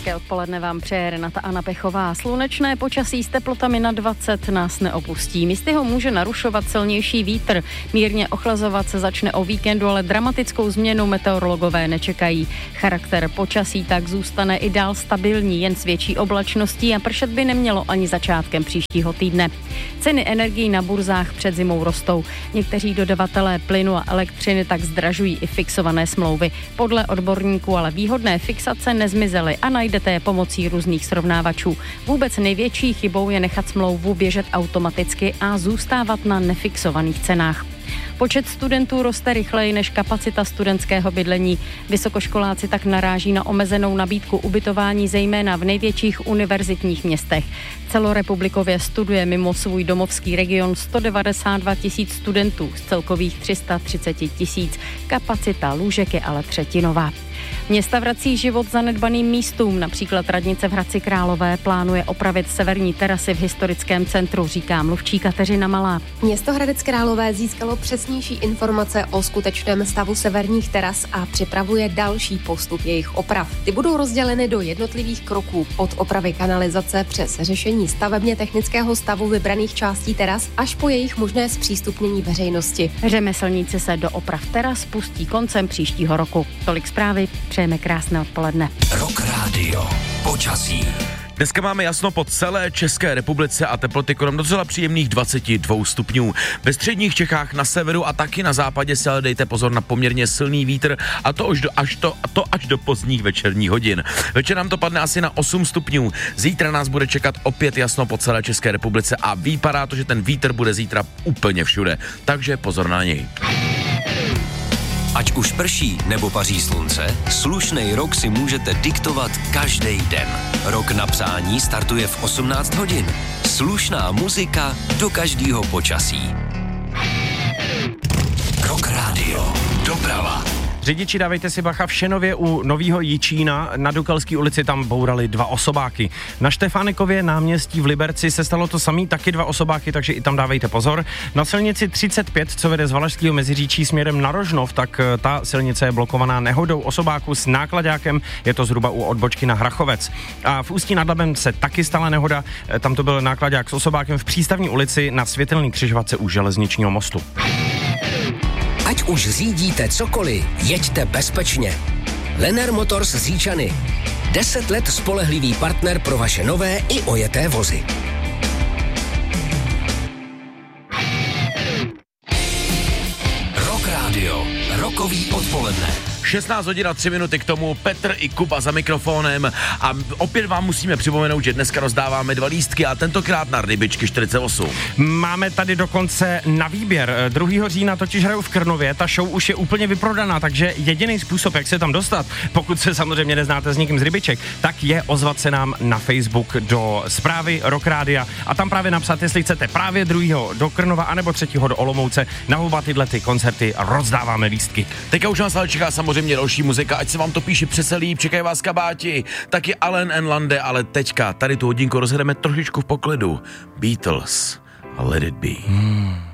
Hezké odpoledne vám přeje Renata Anna Pechová. Slunečné počasí s teplotami na 20 nás neopustí. Místy ho může narušovat silnější vítr. Mírně ochlazovat se začne o víkendu, ale dramatickou změnu meteorologové nečekají. Charakter počasí tak zůstane i dál stabilní, jen s větší oblačností a pršet by nemělo ani začátkem příštího týdne. Ceny energií na burzách před zimou rostou. Někteří dodavatelé plynu a elektřiny tak zdražují i fixované smlouvy. Podle odborníků ale výhodné fixace nezmizely a najdete je pomocí různých srovnávačů. Vůbec největší chybou je nechat smlouvu běžet automaticky a zůstávat na nefixovaných cenách. Počet studentů roste rychleji než kapacita studentského bydlení. Vysokoškoláci tak naráží na omezenou nabídku ubytování zejména v největších univerzitních městech. Celorepublikově studuje mimo svůj domovský region 192 000 studentů z celkových 330 000. Kapacita lůžek je ale třetinová. Města vrací život zanedbaným místům, například radnice v Hradci Králové plánuje opravit severní terasy v historickém centru, říká mluvčí Kateřina Malá. Město Hradec Králové získalo přesnější informace o skutečném stavu severních teras a připravuje další postup jejich oprav. Ty budou rozděleny do jednotlivých kroků od opravy kanalizace přes řešení stavebně technického stavu vybraných částí teras až po jejich možné zpřístupnění veřejnosti. Řemeslníci se do oprav teras pustí koncem příštího roku. Tolik zprávy, přejeme krásné odpoledne. Rock Radio. Počasí. Dneska máme jasno po celé České republice a teploty kolem docela příjemných 22 stupňů. Ve středních Čechách na severu a taky na západě se ale dejte pozor na poměrně silný vítr a to až do pozdních večerních hodin. Večer nám to padne asi na 8 stupňů. Zítra nás bude čekat opět jasno po celé České republice a vypadá to, že ten vítr bude zítra úplně všude. Takže pozor na něj. Ať už prší nebo paří slunce, slušnej rok si můžete diktovat každý den. Rok na přání startuje v 18 hodin. Slušná muzika do každého počasí. Rock Radio. Doprava. Řidiči, dávejte si bacha, v Šenově u Nového Jičína na Dukelské ulici tam bourali 2 osobáky. Na Štefánikově náměstí v Liberci se stalo to samý, taky 2 osobáky, takže i tam dávejte pozor. Na silnici 35, co vede z Valašského Meziříčí směrem na Rožnov, tak ta silnice je blokovaná nehodou osobáku s nákladákem, je to zhruba u odbočky na Hrachovec. A v Ústí nad Labem se taky stala nehoda, tam to byl nákladák s osobákem v Přístavní ulici na Světelné křižovatce u železničního mostu. Ať už řídíte cokoliv, jeďte bezpečně. Lenner Motors z Říčany. 10 let spolehlivý partner pro vaše nové i ojeté vozy. Rock Radio. Rokový odpoledne. 16 hodin a 3 minuty k tomu, Petr i Kuba za mikrofonem a opět vám musíme připomenout, že dneska rozdáváme 2 lístky a tentokrát na Rybičky 48. Máme tady dokonce na výběr. 2. října totiž hrajou v Krnově, ta show už je úplně vyprodaná, takže jediný způsob, jak se tam dostat, pokud se samozřejmě neznáte s někým z Rybiček, tak je ozvat se nám na Facebook do zprávy Rock Rádia a tam právě napsat, jestli chcete právě 2. do Krnova anebo 3. do Olomouce. Na oba tyhle ty koncerty rozdáváme lístky. Teďka už nás ale čeká samozřejmě další muzika, ať se vám to píše přes líp, čekají vás kabáti, taky Allen & Lande, ale teďka tady tu hodinku rozjedeme trošičku v poklidu. Beatles a Let It Be.